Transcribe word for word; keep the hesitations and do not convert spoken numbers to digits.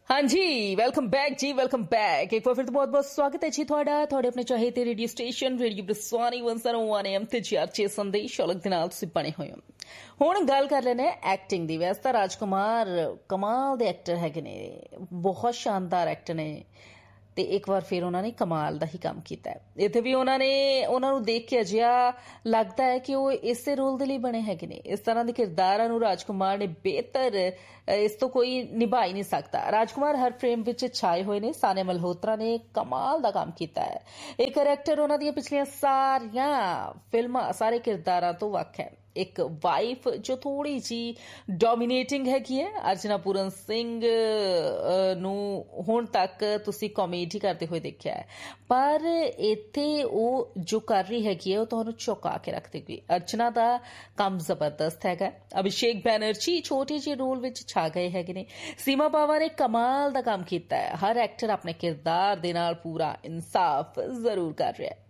हाँ जी, welcome back जी, welcome back. एक बार फिर तो बहुत बहुत स्वागत है जी ਤੁਹਾਡਾ ਤੁਹਾਡੇ ਆਪਣੇ ਚਾਹੀਦੇ radio station radio ਬ੍ਰਿਸਵਾਨੀ one oh one A M ਤੇ ਚਰਚੇ ਸੰਦੇਸ਼ ਅਲੱਗ ਦੇ ਨਾਲ ਤੁਸੀਂ ਬਣੇ ਹੋਏ ਹੋ। ਹੁਣ ਗੱਲ ਕਰ ਲੈਣੇ ਐਕਟਿੰਗ ਦੀ। ਵੈਸੇ ਤਾਂ ਰਾਜਕੁਮਾਰ ਕਮਾਲ ਦੇ ਐਕਟਰ ਹੈਗੇ ਨੇ, ਬਹੁਤ ਸ਼ਾਨਦਾਰ ਐਕਟਰ ਨੇ ਤੇ ਇੱਕ ਵਾਰ ਫਿਰ ਉਹਨਾਂ ਨੇ ਕਮਾਲ ਦਾ ਹੀ ਕੰਮ ਕੀਤਾ ਹੈ। ਇੱਥੇ ਵੀ ਉਹਨਾਂ ਨੇ ਉਹਨਾਂ ਨੂੰ ਦੇਖ ਕੇ ਅਜਿਹਾ ਲੱਗਦਾ ਹੈ ਕਿ ਉਹ ਇਸੇ ਰੋਲ ਦੇ ਲਈ ਬਣੇ ਹੈਗੇ ਨੇ। ਇਸ ਤਰ੍ਹਾਂ ਦੇ ਕਿਰਦਾਰਾਂ ਨੂੰ ਰਾਜਕੁਮਾਰ ਨੇ ਬਿਹਤਰ ਇਸ ਤੋਂ ਕੋਈ ਨਿਭਾ ਹੀ ਨਹੀਂ ਸਕਦਾ। ਰਾਜਕੁਮਾਰ ਹਰ ਫਰੇਮ ਵਿੱਚ ਛਾਏ ਹੋਏ ਨੇ। ਸਾਨੀਆ ਮਲਹੋਤਰਾ ਨੇ ਕਮਾਲ ਦਾ ਕੰਮ ਕੀਤਾ ਹੈ। ਇਹ ਕਰੈਕਟਰ ਉਹਨਾਂ ਦੀਆਂ ਪਿਛਲੀਆਂ ਸਾਰੀਆਂ ਫਿਲਮਾਂ ਸਾਰੇ ਕਿਰਦਾਰਾਂ ਤੋਂ ਵੱਖ ਹੈ। ਇੱਕ ਵਾਈਫ ਜੋ ਥੋੜੀ ਜੀ ਡੋਮੀਨੇਟਿੰਗ ਹੈਗੀ ਹੈ। ਅਰਚਨਾ ਪੂਰਨ ਸਿੰਘ ਨੂੰ ਹੁਣ ਤੱਕ ਤੁਸੀਂ ਕਾਮੇਡੀ ਕਰਦੇ ਹੋਏ ਦੇਖਿਆ ਹੈ, ਪਰ ਇੱਥੇ ਉਹ ਜੋ ਕਰ ਰਹੀ ਹੈਗੀ ਹੈ ਉਹ ਤੁਹਾਨੂੰ ਚੌਂਕਾ ਕੇ ਰੱਖ ਦੇਗੀ। ਅਰਚਨਾ ਦਾ ਕੰਮ ਜ਼ਬਰਦਸਤ ਹੈਗਾ। ਅਭਿਸ਼ੇਕ ਬੈਨਰਜੀ ਛੋਟੇ ਜਿਹੇ ਰੋਲ ਵਿੱਚ ਛਾ ਗਏ ਹੈਗੇ ਨੇ। ਸੀਮਾ ਪਾਵਾ ਨੇ ਕਮਾਲ ਦਾ ਕੰਮ ਕੀਤਾ ਹੈ। ਹਰ ਐਕਟਰ ਆਪਣੇ ਕਿਰਦਾਰ ਦੇ ਨਾਲ ਪੂਰਾ ਇਨਸਾਫ ਜ਼ਰੂਰ ਕਰ ਰਿਹਾ ਹੈ।